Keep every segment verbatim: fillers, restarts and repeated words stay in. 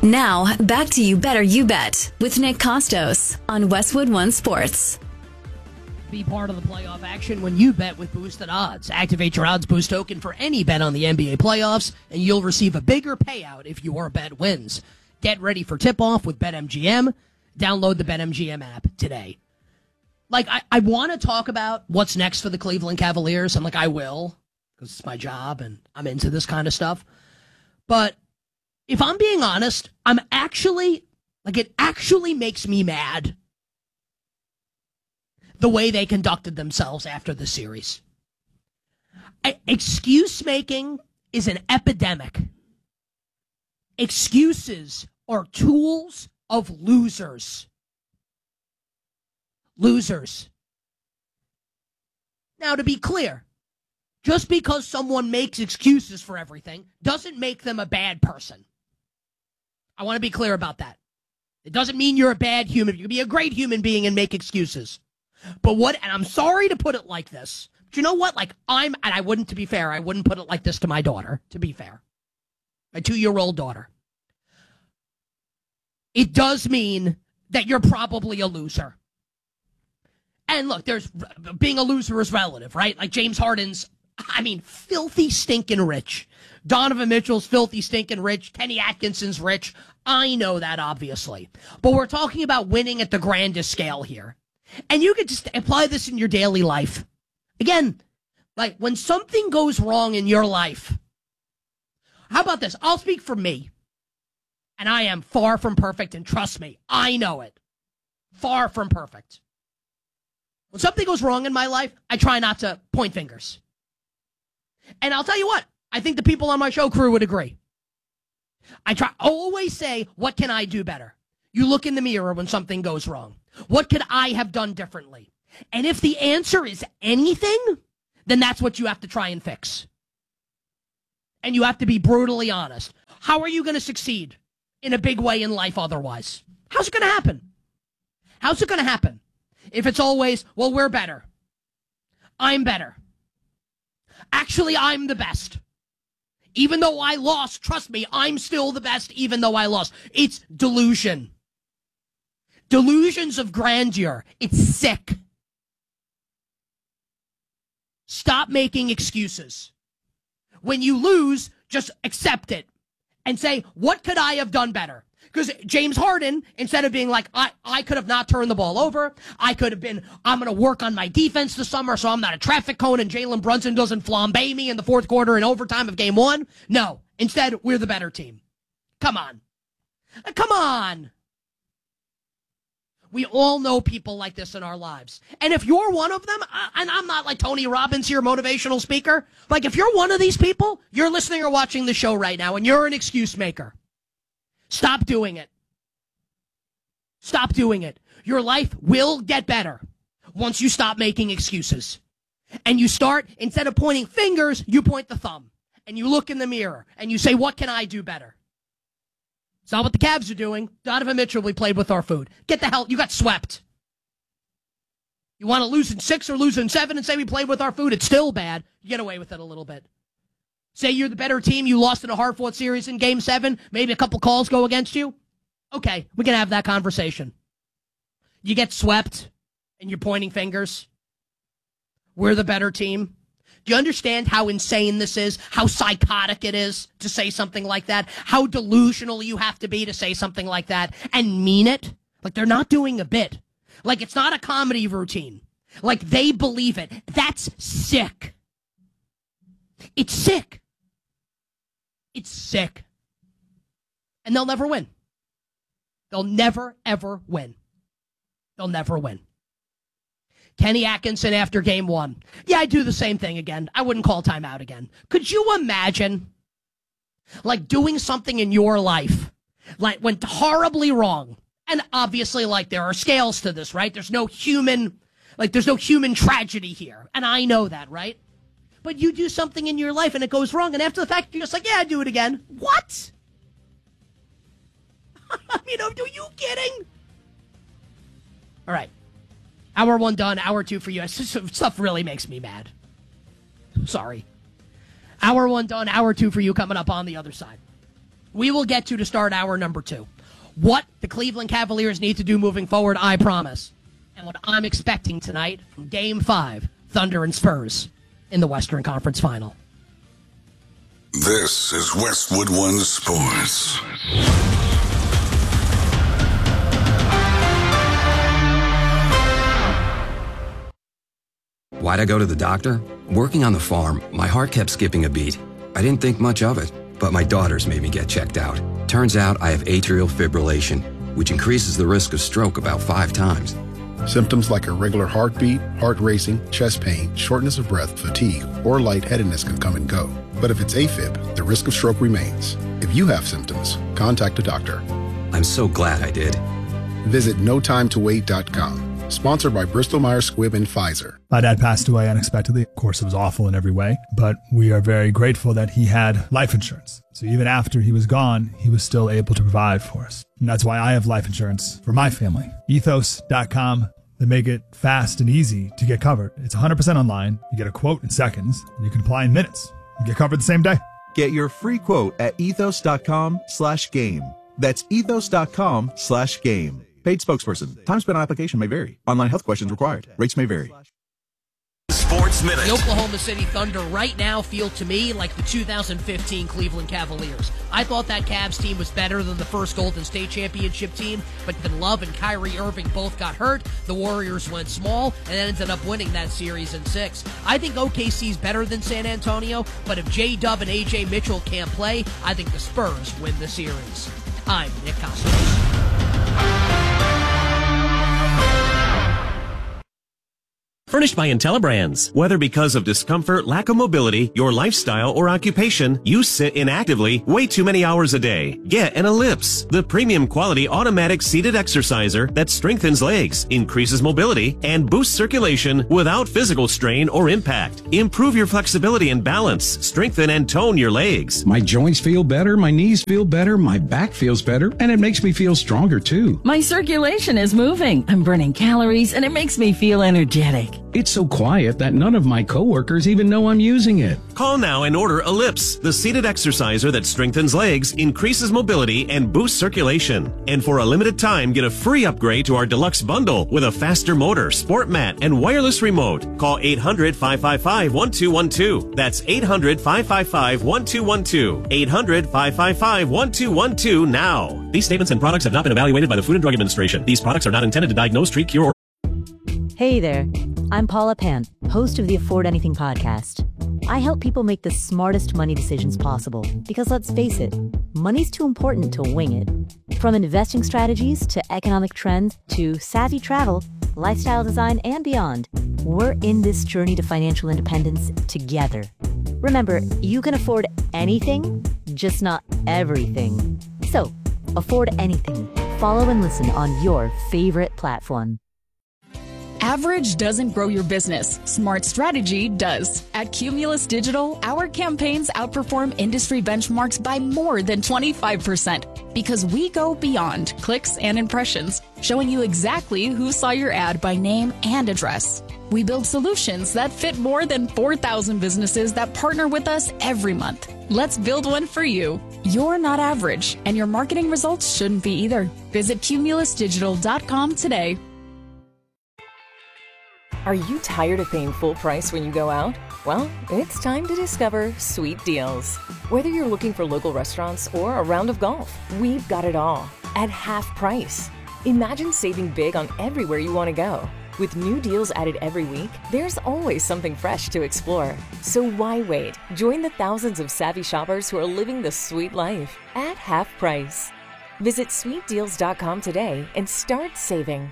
Now, back to You Better You Bet with Nick Costos on Westwood One Sports. Be part of the playoff action when you bet with boosted odds. Activate your odds boost token for any bet on the N B A playoffs, and you'll receive a bigger payout if your bet wins. Get ready for tip-off with BetMGM. Download the BetMGM app today. Like, I, I want to talk about what's next for the Cleveland Cavaliers. I'm like, I will, because it's my job, and I'm into this kind of stuff. But if I'm being honest, I'm actually, like, it actually makes me mad the way they conducted themselves after the series. I, excuse making is an epidemic. Excuses are tools of losers. Losers. Now, to be clear, just because someone makes excuses for everything doesn't make them a bad person. I want to be clear about that. It doesn't mean you're a bad human. You can be a great human being and make excuses. But what, and I'm sorry to put it like this, but you know what? Like, I'm, and I wouldn't, to be fair, I wouldn't put it like this to my daughter, to be fair. My two-year-old daughter. It does mean that you're probably a loser. And look, there's, being a loser is relative, right? Like James Harden's, I mean, filthy stinking rich. Donovan Mitchell's filthy stinking rich. Kenny Atkinson's rich. I know that, obviously. But we're talking about winning at the grandest scale here. And you could just apply this in your daily life. Again, like when something goes wrong in your life, how about this? I'll speak for me. And I am far from perfect, and trust me, I know it. Far from perfect. When something goes wrong in my life, I try not to point fingers. And I'll tell you what, I think the people on my show crew would agree. I try I always say, what can I do better? You look in the mirror when something goes wrong. What could I have done differently? And if the answer is anything, then that's what you have to try and fix. And you have to be brutally honest. How are you going to succeed in a big way in life otherwise? How's it going to happen? How's it going to happen? If it's always, well, we're better. I'm better. Actually, I'm the best. Even though I lost, trust me, I'm still the best even though I lost. It's delusion. Delusions of grandeur. It's sick. Stop making excuses. When you lose, just accept it and say, what could I have done better? Because James Harden, instead of being like, I, I could have not turned the ball over, I could have been, I'm going to work on my defense this summer so I'm not a traffic cone and Jalen Brunson doesn't flambe me in the fourth quarter and overtime of game one. No. Instead, we're the better team. Come on. Come on. We all know people like this in our lives. And if you're one of them, and I'm not like Tony Robbins here, motivational speaker, like if you're one of these people, you're listening or watching the show right now and you're an excuse maker. Stop doing it. Stop doing it. Your life will get better once you stop making excuses. And you start, instead of pointing fingers, you point the thumb. And you look in the mirror and you say, what can I do better? It's not what the Cavs are doing. Donovan Mitchell, we played with our food. Get the hell, you got swept. You want to lose in six or lose in seven and say we played with our food? It's still bad. You get away with it a little bit. Say you're the better team, you lost in a hard-fought series in game seven, maybe a couple calls go against you. Okay, we can have that conversation. You get swept and you're pointing fingers. We're the better team. Do you understand how insane this is? How psychotic it is to say something like that? How delusional you have to be to say something like that and mean it? Like they're not doing a bit. Like it's not a comedy routine. Like they believe it. That's sick. It's sick. It's sick. And they'll never win. They'll never, ever win. They'll never win. Kenny Atkinson after game one. Yeah, I do the same thing again. I wouldn't call timeout again. Could you imagine, like, doing something in your life, like, went horribly wrong? And obviously, like, there are scales to this, right? There's no human, like, there's no human tragedy here. And I know that, right? But you do something in your life and it goes wrong, and after the fact, you're just like, yeah, I'd do it again. What? I mean, are you kidding? All right. Hour one done, hour two for you. Stuff really makes me mad. Sorry. Hour one done, hour two for you coming up on the other side. we will get to to start hour number two. What the Cleveland Cavaliers need to do moving forward, I promise. And what I'm expecting tonight from Game five, Thunder and Spurs in the Western Conference Final. This is Westwood One Sports. Why'd I go to the doctor? Working on the farm, my heart kept skipping a beat. I didn't think much of it, but my daughters made me get checked out. Turns out I have atrial fibrillation, which increases the risk of stroke about five times. Symptoms like irregular heartbeat, heart racing, chest pain, shortness of breath, fatigue, or lightheadedness can come and go. But if it's AFib, the risk of stroke remains. If you have symptoms, contact a doctor. I'm so glad I did. Visit no time to wait dot com. Sponsored by Bristol Myers Squibb and Pfizer. My dad passed away unexpectedly. Of course, it was awful in every way, but we are very grateful that he had life insurance. So even after he was gone, he was still able to provide for us. And that's why I have life insurance for my family. ethos dot com. They make it fast and easy to get covered. It's one hundred percent online. You get a quote in seconds. And you can apply in minutes. You get covered the same day. Get your free quote at ethos dot com slash game. That's ethos dot com slash game. Paid spokesperson. Time spent on application may vary. Online health questions required. Rates may vary. Sports Minute. The Oklahoma City Thunder right now feel to me like the two thousand fifteen Cleveland Cavaliers. I thought that Cavs team was better than the first Golden State Championship team, but then Love and Kyrie Irving both got hurt. The Warriors went small and ended up winning that series in six. I think O K C's better than San Antonio, but if J-Dub and A J Mitchell can't play, I think the Spurs win the series. I'm Nick Costos. Furnished by IntelliBrands. Whether because of discomfort, lack of mobility, your lifestyle, or occupation, you sit inactively way too many hours a day. Get an Ellipse, the premium quality automatic seated exerciser that strengthens legs, increases mobility, and boosts circulation without physical strain or impact. Improve your flexibility and balance, strengthen and tone your legs. My joints feel better, my knees feel better, my back feels better, and it makes me feel stronger too. My circulation is moving. I'm burning calories, and it makes me feel energetic. It's so quiet that none of my coworkers even know I'm using it. Call now and order Ellipse, the seated exerciser that strengthens legs, increases mobility, and boosts circulation. And for a limited time, get a free upgrade to our deluxe bundle with a faster motor, sport mat, and wireless remote. Call eight hundred, five five five, one two one two. That's eight hundred, five five five, one two one two. eight hundred, five five five, one two one two now. These statements and products have not been evaluated by the Food and Drug Administration. These products are not intended to diagnose, treat, cure, or... Hey there, I'm Paula Pant, host of the Afford Anything podcast. I help people make the smartest money decisions possible because let's face it, money's too important to wing it. From investing strategies to economic trends to savvy travel, lifestyle design, and beyond, we're in this journey to financial independence together. Remember, you can afford anything, just not everything. So, afford anything. Follow and listen on your favorite platform. Average doesn't grow your business. Smart strategy does. At Cumulus Digital, our campaigns outperform industry benchmarks by more than twenty-five percent because we go beyond clicks and impressions, showing you exactly who saw your ad by name and address. We build solutions that fit more than four thousand businesses that partner with us every month. Let's build one for you. You're not average, and your marketing results shouldn't be either. Visit cumulus digital dot com today. Are you tired of paying full price when you go out? Well, it's time to discover Sweet Deals. Whether you're looking for local restaurants or a round of golf, we've got it all at half price. Imagine saving big on everywhere you want to go. With new deals added every week, there's always something fresh to explore. So why wait? Join the thousands of savvy shoppers who are living the sweet life at half price. Visit sweet deals dot com today and start saving.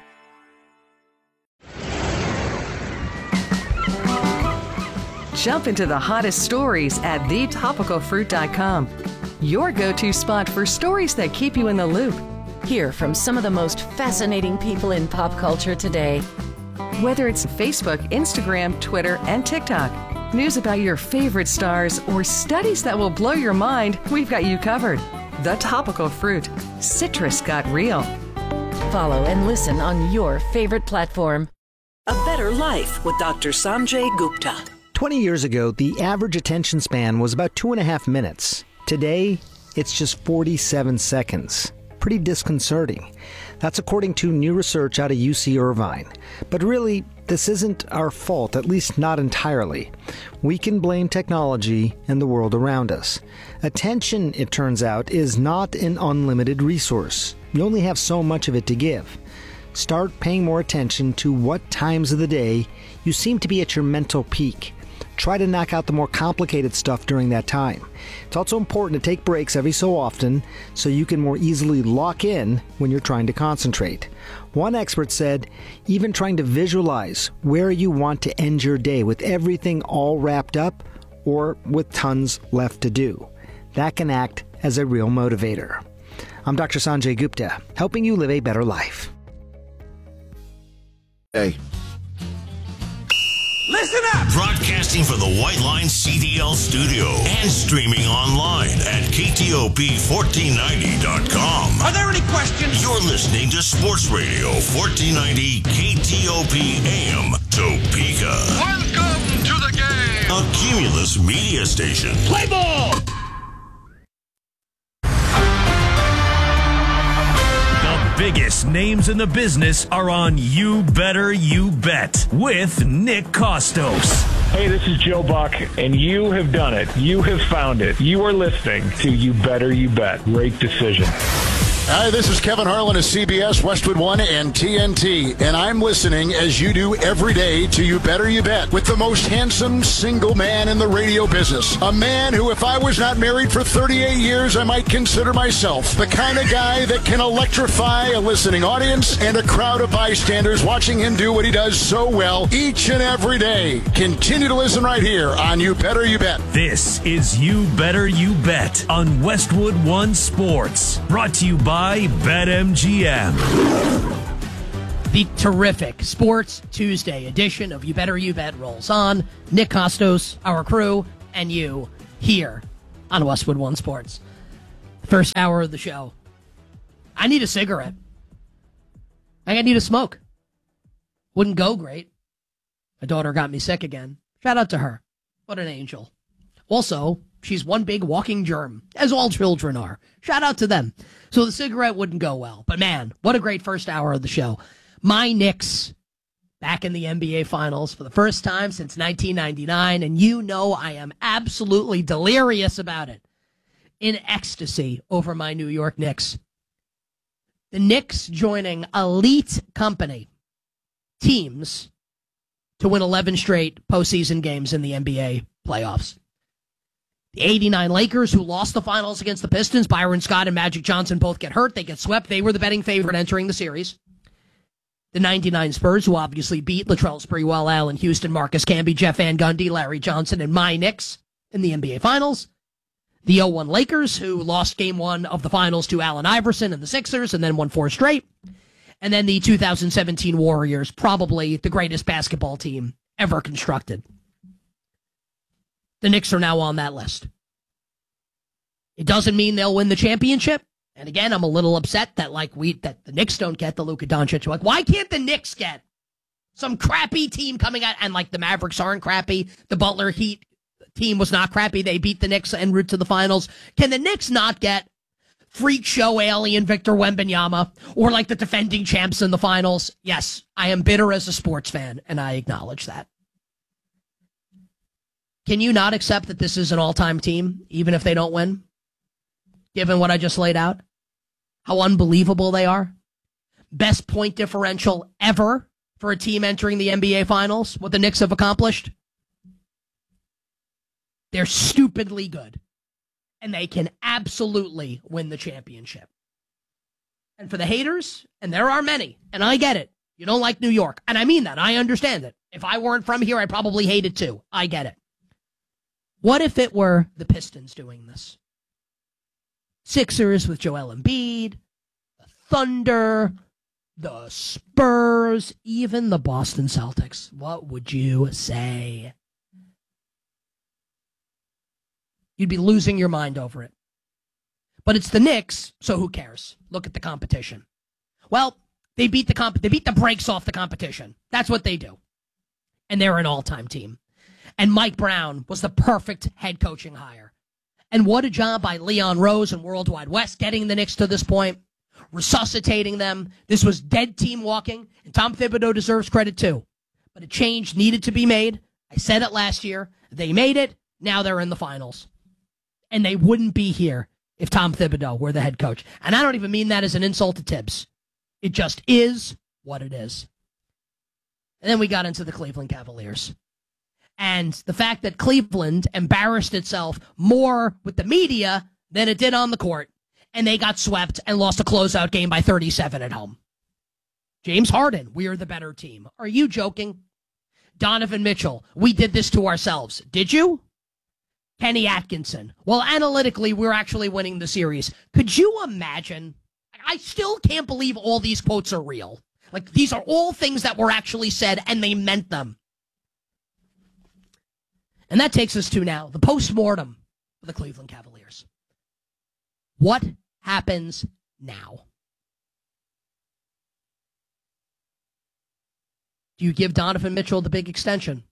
Jump into the hottest stories at the topical fruit dot com. Your go-to spot for stories that keep you in the loop. Hear from some of the most fascinating people in pop culture today. Whether it's Facebook, Instagram, Twitter, and TikTok, news about your favorite stars, or studies that will blow your mind, we've got you covered. The Topical Fruit. Citrus got real. Follow and listen on your favorite platform. A Better Life with Doctor Sanjay Gupta. twenty years ago, the average attention span was about two and a half minutes. Today, it's just forty-seven seconds. Pretty disconcerting. That's according to new research out of U C Irvine. But really, this isn't our fault, at least not entirely. We can blame technology and the world around us. Attention, it turns out, is not an unlimited resource. You only have so much of it to give. Start paying more attention to what times of the day you seem to be at your mental peak. Try to knock out the more complicated stuff during that time. It's also important to take breaks every so often so you can more easily lock in when you're trying to concentrate. One expert said, even trying to visualize where you want to end your day with everything all wrapped up or with tons left to do. That can act as a real motivator. I'm Doctor Sanjay Gupta, helping you live a better life. Hey. Listen up! Broadcasting from the White Line C D L studio and streaming online at K T O P fourteen ninety dot com. Are there any questions? You're listening to Sports Radio fourteen ninety K T O P A M Topeka. Welcome to the game! A Cumulus media station. Play ball! Biggest names in the business are on You Better You Bet with Nick Costos. Hey, this is Joe Buck, and you have done it. You have found it. You are listening to You Better You Bet. Great decision. Hi, this is Kevin Harlan of C B S, Westwood One, and T N T, and I'm listening as you do every day to You Better You Bet with the most handsome single man in the radio business. A man who, if I was not married for thirty-eight years, I might consider myself the kind of guy that can electrify a listening audience and a crowd of bystanders watching him do what he does so well each and every day. Continue to listen right here on You Better You Bet. This is You Better You Bet on Westwood One Sports, brought to you by By BetMGM. The terrific Sports Tuesday edition of You Better You Bet rolls on. Nick Costos, our crew, and you here on Westwood One Sports. First hour of the show. I need a cigarette. I need a smoke. Wouldn't go great. My daughter got me sick again. Shout out to her. What an angel. Also, she's one big walking germ, as all children are. Shout out to them. So the cigarette wouldn't go well. But man, what a great first hour of the show. My Knicks back in the N B A Finals for the first time since nineteen ninety-nine. And you know I am absolutely delirious about it. In ecstasy over my New York Knicks. The Knicks joining elite company teams to win eleven straight postseason games in the N B A playoffs. The eighty-nine Lakers, who lost the finals against the Pistons, Byron Scott and Magic Johnson both get hurt. They get swept. They were the betting favorite entering the series. The ninety-nine Spurs, who obviously beat Latrell Sprewell, Allen Houston, Marcus Camby, Jeff Van Gundy, Larry Johnson, and my Knicks in the N B A Finals. The oh one Lakers, who lost game one of the finals to Allen Iverson and the Sixers and then won four straight. And then the two thousand seventeen Warriors, probably the greatest basketball team ever constructed. The Knicks are now on that list. It doesn't mean they'll win the championship. And again, I'm a little upset that like we that the Knicks don't get the Luka Doncic. Like, why can't the Knicks get some crappy team coming out? And like the Mavericks aren't crappy. The Butler Heat team was not crappy. They beat the Knicks en route to the finals. Can the Knicks not get freak show alien Victor Wembanyama or like the defending champs in the finals? Yes, I am bitter as a sports fan, and I acknowledge that. Can you not accept that this is an all-time team, even if they don't win? Given what I just laid out? How unbelievable they are? Best point differential ever for a team entering the N B A Finals, what the Knicks have accomplished? They're stupidly good. And they can absolutely win the championship. And for the haters, and there are many, and I get it, you don't like New York. And I mean that. I understand it. If I weren't from here, I'd probably hate it too. I get it. What if it were the Pistons doing this? Sixers with Joel Embiid, the Thunder, the Spurs, even the Boston Celtics. What would you say? You'd be losing your mind over it. But it's the Knicks, so who cares? Look at the competition. Well, they beat the comp- they beat the brakes off the competition. That's what they do. And they're an all-time team. And Mike Brown was the perfect head coaching hire. And what a job by Leon Rose and Worldwide West getting the Knicks to this point, resuscitating them. This was dead team walking, and Tom Thibodeau deserves credit too. But a change needed to be made. I said it last year. They made it. Now they're in the finals. And they wouldn't be here if Tom Thibodeau were the head coach. And I don't even mean that as an insult to Tibbs. It just is what it is. And then we got into the Cleveland Cavaliers. And the fact that Cleveland embarrassed itself more with the media than it did on the court. And they got swept and lost a closeout game by thirty-seven at home. James Harden, we are the better team. Are you joking? Donovan Mitchell, we did this to ourselves. Did you? Kenny Atkinson, well, analytically, we're actually winning the series. Could you imagine? I still can't believe all these quotes are real. Like, these are all things that were actually said, and they meant them. And that takes us to now the postmortem for the Cleveland Cavaliers. What happens now? Do you give Donovan Mitchell the big extension?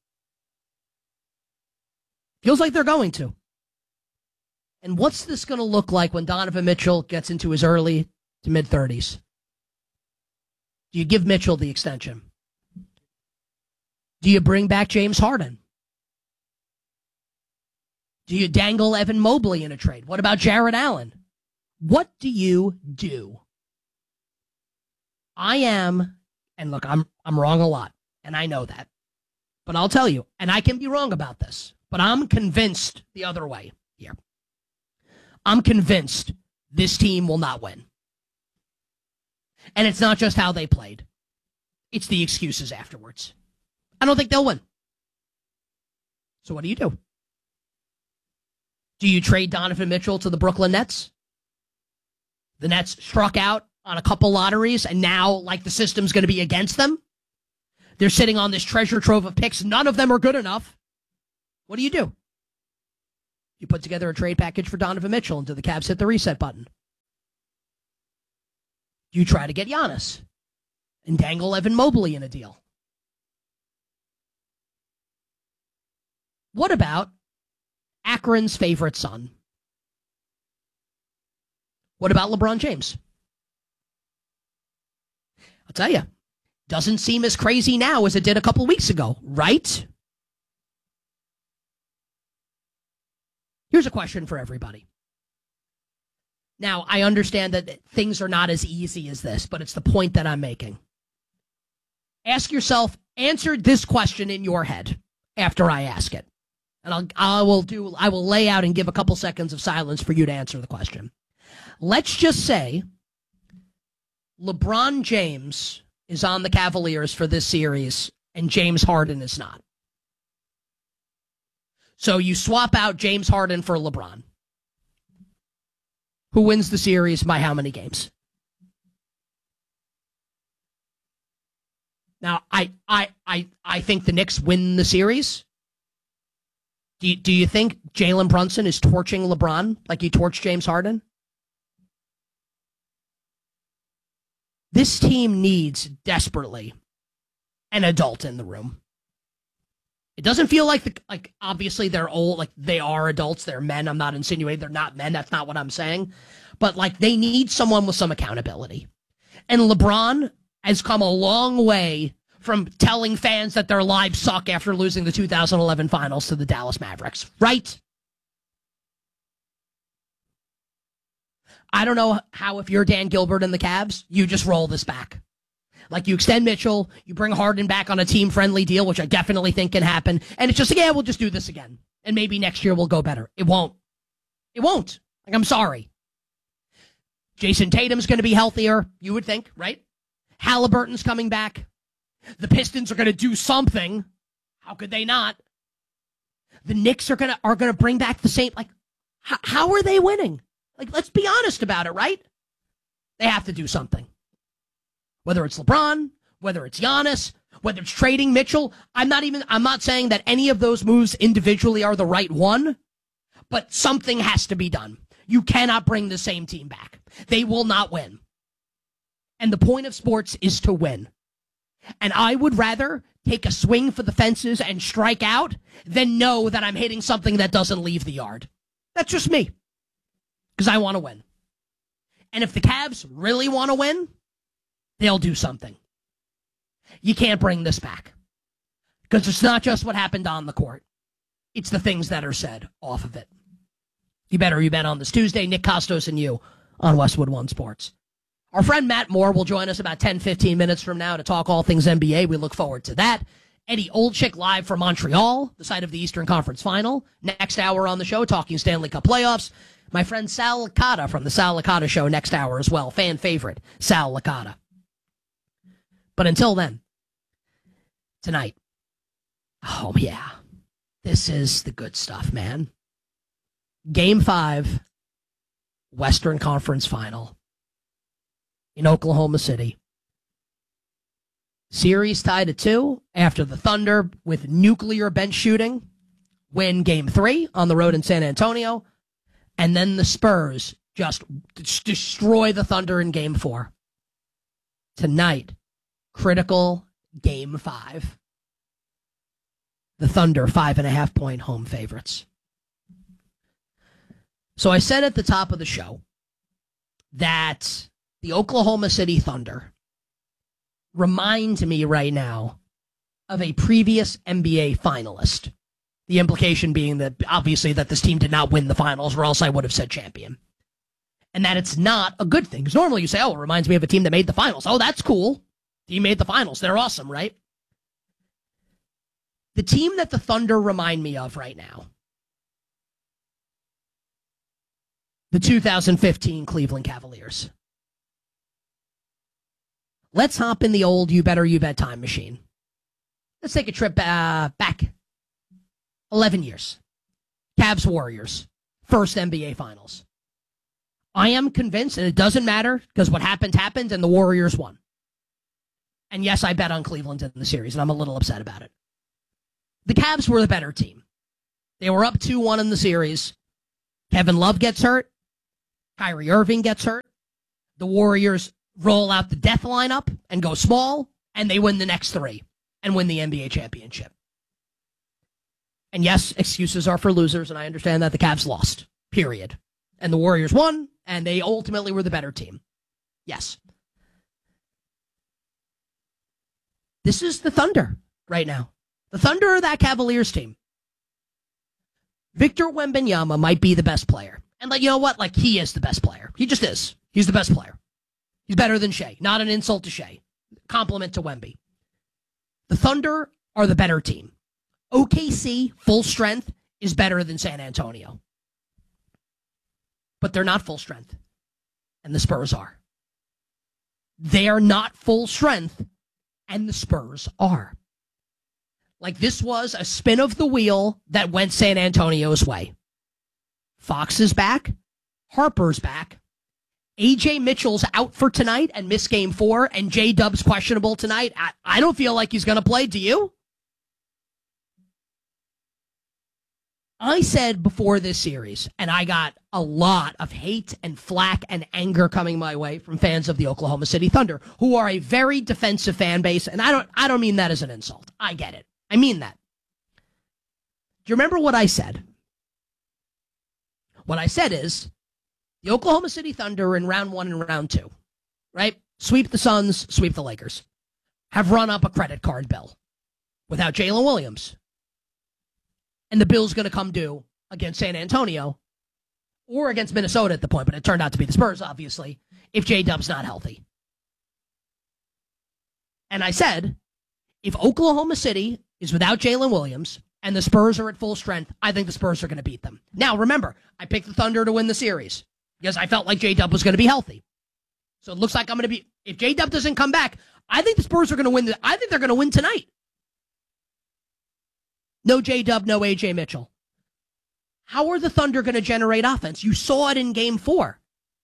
Feels like they're going to. And what's this going to look like when Donovan Mitchell gets into his early to mid-thirties? Do you give Mitchell the extension? Do you bring back James Harden? Do you dangle Evan Mobley in a trade? What about Jarrett Allen? What do you do? I am, and look, I'm I'm wrong a lot, and I know that. But I'll tell you, and I can be wrong about this, but I'm convinced the other way here. I'm convinced this team will not win. And it's not just how they played. It's the excuses afterwards. I don't think they'll win. So what do you do? Do you trade Donovan Mitchell to the Brooklyn Nets? The Nets struck out on a couple lotteries, and now, like, the system's going to be against them. They're sitting on this treasure trove of picks. None of them are good enough. What do you do? You put together a trade package for Donovan Mitchell until the Cavs hit the reset button. Do you try to get Giannis and dangle Evan Mobley in a deal? What about Akron's favorite son? What about LeBron James? I'll tell you, doesn't seem as crazy now as it did a couple weeks ago, right? Here's a question for everybody. Now, I understand that things are not as easy as this, but it's the point that I'm making. Ask yourself, answer this question in your head after I ask it. And I'll, I will do, I will lay out and give a couple seconds of silence for you to answer the question. Let's just say LeBron James is on the Cavaliers for this series and James Harden is not. So you swap out James Harden for LeBron. Who wins the series by how many games? Now, I I I I think the Knicks win the series. Do you, do you think Jalen Brunson is torching LeBron like he torched James Harden? This team needs desperately an adult in the room. It doesn't feel like, the, like obviously they're old, like they are adults, they're men. I'm not insinuating they're not men. That's not what I'm saying. But like they need someone with some accountability. And LeBron has come a long way from telling fans that their lives suck after losing the two thousand eleven finals to the Dallas Mavericks, right? I don't know how, if you're Dan Gilbert and the Cavs, you just roll this back. Like, you extend Mitchell, you bring Harden back on a team-friendly deal, which I definitely think can happen, and it's just like, yeah, we'll just do this again. And maybe next year we'll go better. It won't. It won't. Like, I'm sorry. Jason Tatum's going to be healthier, you would think, right? Halliburton's coming back. The Pistons are going to do something. How could they not? The Knicks are going to are going to bring back the same, like, h- how are they winning? Like, let's be honest about it, right? They have to do something. Whether it's LeBron, whether it's Giannis, whether it's trading Mitchell, I'm not even, I'm not saying that any of those moves individually are the right one, but something has to be done. You cannot bring the same team back. They will not win. And the point of sports is to win. And I would rather take a swing for the fences and strike out than know that I'm hitting something that doesn't leave the yard. That's just me. because I want to win. And if the Cavs really want to win, they'll do something. You can't bring this back. Because it's not just what happened on the court. It's the things that are said off of it. You better you bet on this Tuesday. Nick Costos and you on Westwood One Sports. Our friend Matt Moore will join us about ten, fifteen minutes from now to talk all things N B A. We look forward to that. Eddie Olczyk live from Montreal, the site of the Eastern Conference Final. Next hour on the show, talking Stanley Cup playoffs. My friend Sal Licata from the Sal Licata Show next hour as well. Fan favorite, Sal Licata. But until then, tonight, oh yeah, this is the good stuff, man. Game five, Western Conference Final in Oklahoma City. Series tied at two after the Thunder, with nuclear bench shooting, win game three on the road in San Antonio. And then the Spurs just destroy the Thunder in game four. Tonight, critical game five. The Thunder, five and a half point home favorites. So I said at the top of the show that the Oklahoma City Thunder remind me right now of a previous N B A finalist. The implication being that, obviously, that this team did not win the finals, or else I would have said champion. And that it's not a good thing. Because normally you say, oh, it reminds me of a team that made the finals. Oh, that's cool. Team made the finals. They're awesome, right? The team that the Thunder remind me of right now, the two thousand fifteen Cleveland Cavaliers. Let's hop in the old You Better You Bet time machine. Let's take a trip uh, back eleven years. Cavs Warriors, first N B A Finals. I am convinced, and it doesn't matter, because what happened happened, and the Warriors won. And yes, I bet on Cleveland in the series, and I'm a little upset about it. The Cavs were the better team. They were up two one in the series. Kevin Love gets hurt. Kyrie Irving gets hurt. The Warriors roll out the death lineup and go small, and they win the next three and win the N B A championship. And yes, excuses are for losers, and I understand that the Cavs lost, period. And the Warriors won, and they ultimately were the better team. Yes. This is the Thunder right now. The Thunder are that Cavaliers team. Victor Wembanyama might be the best player. And, like, you know what? Like, he is the best player. He just is. He's the best player. He's better than Shea. Not an insult to Shea. Compliment to Wemby. The Thunder are the better team. O K C, full strength, is better than San Antonio. But they're not full strength. And the Spurs are. They are not full strength. And the Spurs are. Like, this was a spin of the wheel that went San Antonio's way. Fox is back. Harper's back. A J Mitchell's out for tonight and missed game four, and J-Dub's questionable tonight. I, I don't feel like he's going to play. Do you? I said before this series, and I got a lot of hate and flack and anger coming my way from fans of the Oklahoma City Thunder, who are a very defensive fan base, and I don't I don't mean that as an insult. I get it. I mean that. Do you remember what I said? What I said is, the Oklahoma City Thunder in round one and round two, right? Sweep the Suns, sweep the Lakers. Have run up a credit card bill without Jalen Williams. And the bill's going to come due against San Antonio or against Minnesota at the point, but it turned out to be the Spurs, obviously, if J-Dub's not healthy. And I said, if Oklahoma City is without Jalen Williams and the Spurs are at full strength, I think the Spurs are going to beat them. Now, remember, I picked the Thunder to win the series because I felt like J-Dub was going to be healthy. So it looks like I'm going to be, if J-Dub doesn't come back, I think the Spurs are going to win. The, I think they're going to win tonight. No J-Dub, no A J Mitchell. How are the Thunder going to generate offense? You saw it in game four.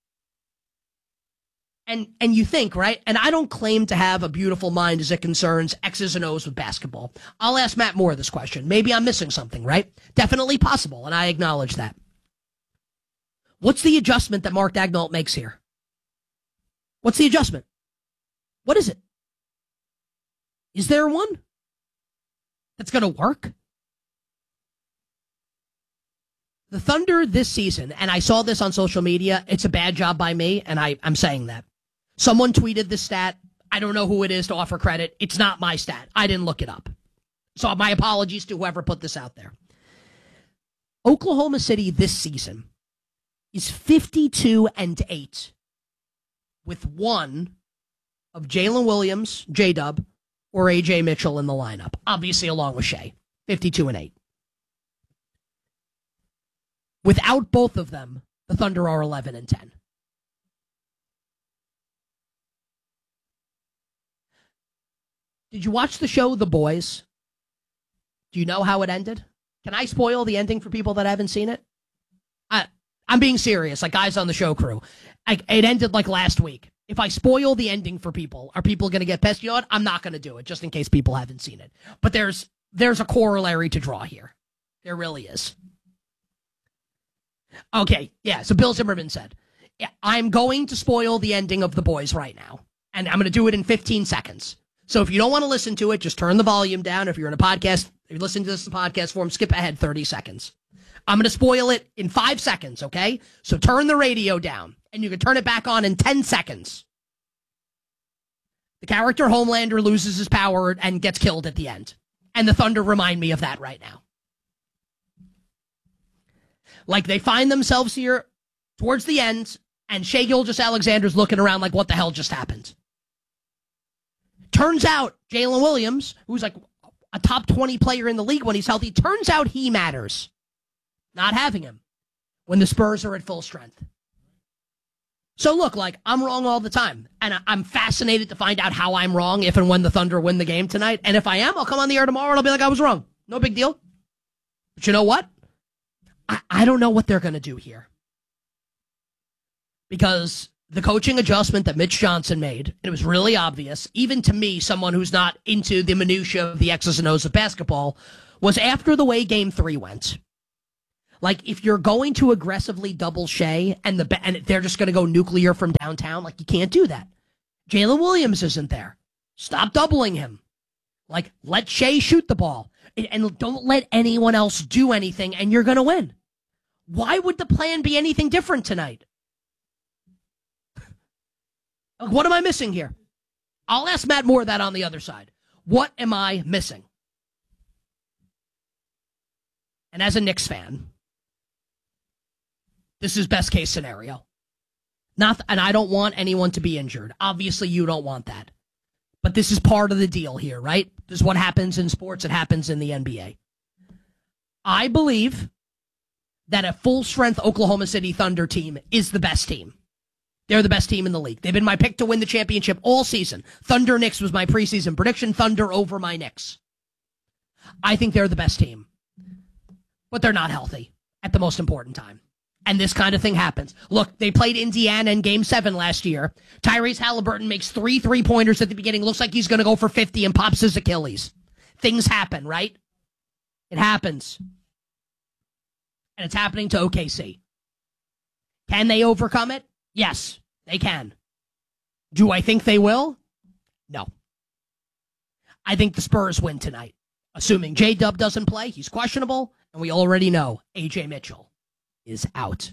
And and you think, right? And I don't claim to have a beautiful mind as it concerns X's and O's with basketball. I'll ask Matt Moore this question. Maybe I'm missing something, right? Definitely possible, and I acknowledge that. What's the adjustment that Mark Daigneault makes here? What's the adjustment? What is it? Is there one that's going to work? The Thunder this season, and I saw this on social media, it's a bad job by me, and I, I'm saying that. Someone tweeted the stat. I don't know who it is to offer credit. It's not my stat. I didn't look it up. So my apologies to whoever put this out there. Oklahoma City this season is fifty-two and eight with one of Jalen Williams, J-Dub, or A J Mitchell in the lineup. Obviously along with Shea. fifty-two and eight. Without both of them, the Thunder are eleven and ten. Did you watch the show The Boys? Do you know how it ended? Can I spoil the ending for people that haven't seen it? I, I'm being serious, like guys on the show crew. I, it ended like last week. If I spoil the ending for people, are people going to get pissed? You know what? I'm not going to do it, just in case people haven't seen it. But there's there's a corollary to draw here. There really is. Okay, yeah, so Bill Zimmerman said, yeah, I'm going to spoil the ending of The Boys right now, and I'm going to do it in fifteen seconds. So if you don't want to listen to it, just turn the volume down. If you're in a podcast, if you're listening to this in podcast form, skip ahead thirty seconds. I'm going to spoil it in five seconds, okay? So turn the radio down, and you can turn it back on in ten seconds. The character Homelander loses his power and gets killed at the end. And the Thunder remind me of that right now. Like, they find themselves here towards the end, and Shai Gilgeous-Alexander's looking around like, what the hell just happened? Turns out, Jalen Williams, who's like a top twenty player in the league when he's healthy, turns out he matters. Not having him when the Spurs are at full strength. So look, like, I'm wrong all the time, and I'm fascinated to find out how I'm wrong if and when the Thunder win the game tonight. And if I am, I'll come on the air tomorrow and I'll be like, I was wrong. No big deal. But you know what? I, I don't know what they're going to do here. Because the coaching adjustment that Mitch Johnson made, it was really obvious, even to me, someone who's not into the minutia of the X's and O's of basketball, was after the way game three went. Like, if you're going to aggressively double Shea and the and they're just going to go nuclear from downtown, like, you can't do that. Jalen Williams isn't there. Stop doubling him. Like, let Shea shoot the ball. And don't let anyone else do anything, and you're going to win. Why would the plan be anything different tonight? What am I missing here? I'll ask Matt Moore that on the other side. What am I missing? And as a Knicks fan, this is best case scenario. Not, and I don't want anyone to be injured. Obviously, you don't want that. But this is part of the deal here, right? This is what happens in sports. It happens in the N B A. I believe that a full-strength Oklahoma City Thunder team is the best team. They're the best team in the league. They've been my pick to win the championship all season. Thunder Knicks was my preseason prediction. Thunder over my Knicks. I think they're the best team. But they're not healthy at the most important time. And this kind of thing happens. Look, they played Indiana in Game seven last year. Tyrese Halliburton makes three three-pointers at the beginning. Looks like he's going to go for fifty and pops his Achilles. Things happen, right? It happens. And it's happening to O K C. Can they overcome it? Yes, they can. Do I think they will? No. I think the Spurs win tonight. Assuming J-Dub doesn't play, he's questionable, and we already know A J Mitchell is out.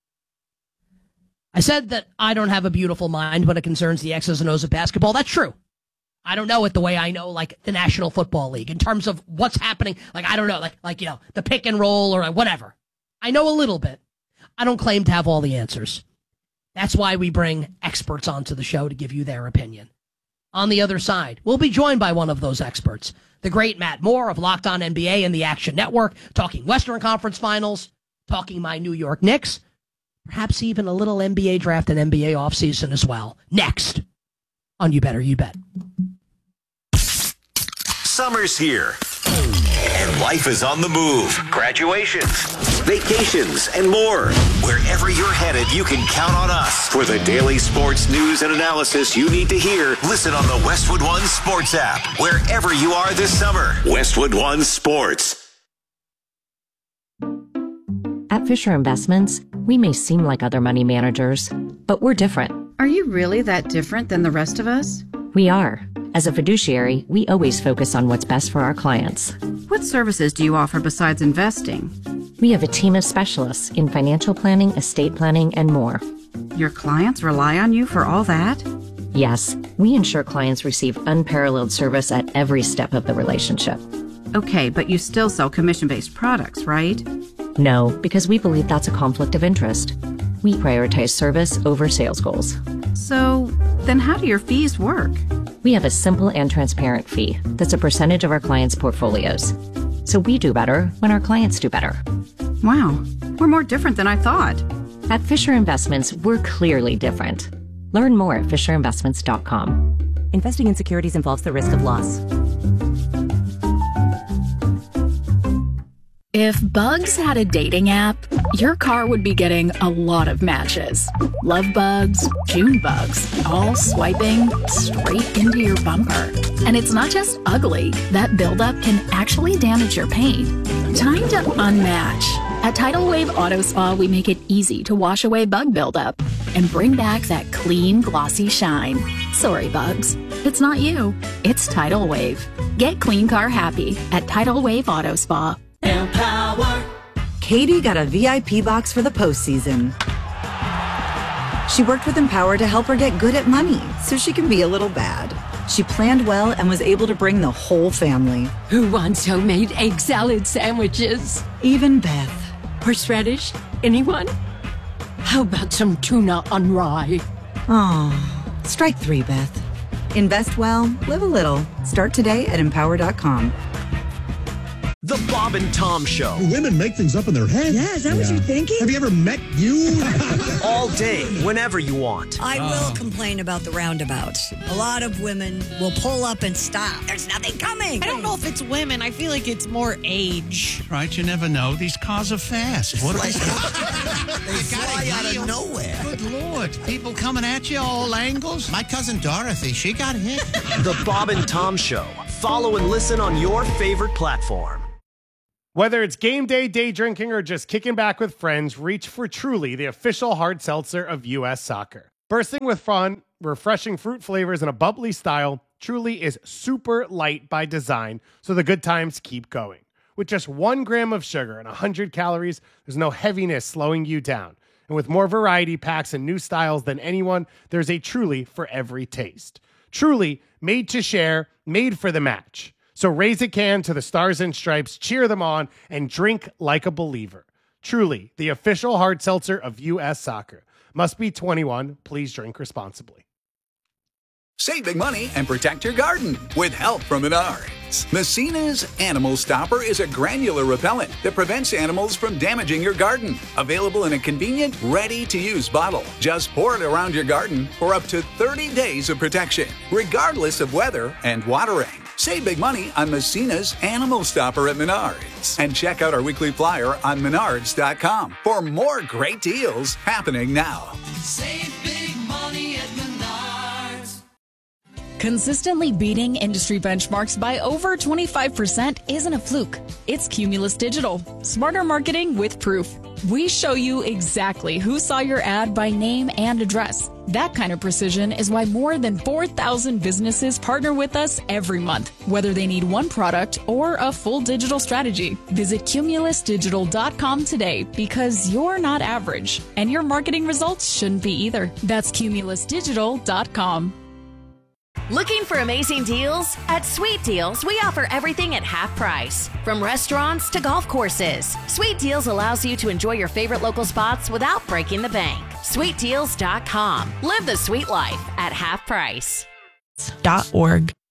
I said that I don't have a beautiful mind when it concerns the X's and O's of basketball. That's true. I don't know it the way I know, like, the National Football League in terms of what's happening. Like, I don't know, like, like you know, the pick and roll or whatever. I know a little bit. I don't claim to have all the answers. That's why we bring experts onto the show to give you their opinion. On the other side, we'll be joined by one of those experts, the great Matt Moore of Locked On N B A and the Action Network, talking Western Conference Finals, talking my New York Knicks, perhaps even a little N B A draft and N B A offseason as well. Next on You Better You Bet. Summer's here, and life is on the move. Graduations, vacations, and more. Wherever you're headed, you can count on us. For the daily sports news and analysis you need to hear, listen on the Westwood One Sports app. Wherever you are this summer, Westwood One Sports. At Fisher Investments, we may seem like other money managers, but we're different. Are you really that different than the rest of us? We are. As a fiduciary, we always focus on what's best for our clients. What services do you offer besides investing? We have a team of specialists in financial planning, estate planning, and more. Your clients rely on you for all that? Yes, we ensure clients receive unparalleled service at every step of the relationship. Okay, but you still sell commission-based products, right? No, because we believe that's a conflict of interest. We prioritize service over sales goals. So, then how do your fees work? We have a simple and transparent fee that's a percentage of our clients' portfolios. So we do better when our clients do better. Wow, we're more different than I thought. At Fisher Investments, we're clearly different. Learn more at fisher investments dot com. Investing in securities involves the risk of loss. If Bugs had a dating app, your car would be getting a lot of matches. Love bugs, June bugs, all swiping straight into your bumper. And it's not just ugly. That buildup can actually damage your paint. Time to unmatch. At Tidal Wave Auto Spa, we make it easy to wash away bug buildup and bring back that clean, glossy shine. Sorry, bugs. It's not you. It's Tidal Wave. Get clean car happy at Tidal Wave Auto Spa. Empower. Katie got a V I P box for the postseason. She worked with Empower to help her get good at money so she can be a little bad. She planned well and was able to bring the whole family. Who wants homemade egg salad sandwiches? Even Beth. Horseradish? Anyone? How about some tuna on rye? Oh, strike three, Beth. Invest well, live a little. Start today at empower dot com. The Bob and Tom Show. Women make things up in their heads. Yeah, is that yeah. what you're thinking? Have you ever met you? All day, whenever you want. I will uh. complain about the roundabouts. A lot of women will pull up and stop. There's nothing coming. I don't know if it's women. I feel like it's more age. Right, you never know. These cars are fast. What they fly out of nowhere. Good Lord. People coming at you all angles. My cousin Dorothy, she got hit. The Bob and Tom Show. Follow and listen on your favorite platform. Whether it's game day, day drinking, or just kicking back with friends, reach for Truly, the official hard seltzer of U S Soccer. Bursting with fun, refreshing fruit flavors, and a bubbly style, Truly is super light by design, so the good times keep going. With just one gram of sugar and one hundred calories, there's no heaviness slowing you down. And with more variety packs and new styles than anyone, there's a Truly for every taste. Truly, made to share, made for the match. So raise a can to the Stars and Stripes, cheer them on, and drink like a believer. Truly, the official hard seltzer of U S Soccer. Must be twenty-one. Please drink responsibly. Save big money and protect your garden with help from Menards. Messina's Animal Stopper is a granular repellent that prevents animals from damaging your garden. Available in a convenient, ready-to-use bottle. Just pour it around your garden for up to thirty days of protection, regardless of weather and watering. Save big money on Messina's Animal Stopper at Menards. And check out our weekly flyer on menards dot com for more great deals happening now. Save big money at Menards. Consistently beating industry benchmarks by over twenty-five percent isn't a fluke. It's Cumulus Digital. Smarter marketing with proof. We show you exactly who saw your ad by name and address. That kind of precision is why more than four thousand businesses partner with us every month, whether they need one product or a full digital strategy. Visit cumulus digital dot com today because you're not average, and your marketing results shouldn't be either. That's cumulus digital dot com. Looking for amazing deals? At Sweet Deals, we offer everything at half price. From restaurants to golf courses, Sweet Deals allows you to enjoy your favorite local spots without breaking the bank. sweet deals dot com. Live the sweet life at half price. Dot org.